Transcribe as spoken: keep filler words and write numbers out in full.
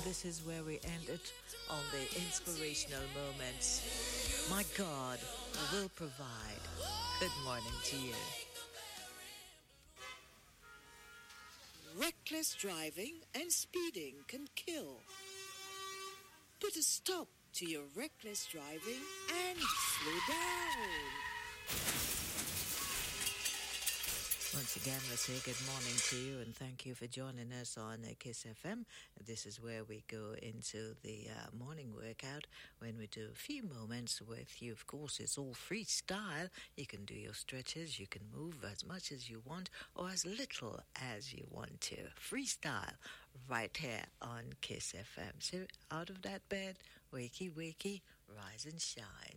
this is where we end it on the inspirational moments. My God will provide. Good morning to you. Reckless driving and speeding can kill. Put a stop to your reckless driving and slow down. Once again, we say good morning to you and thank you for joining us on uh, Kiss F M. This is where we go into the uh, morning workout when we do a few moments with you. Of course, it's all freestyle. You can do your stretches, you can move as much as you want or as little as you want to. Freestyle right here on Kiss F M. So out of that bed, wakey, wakey, rise and shine.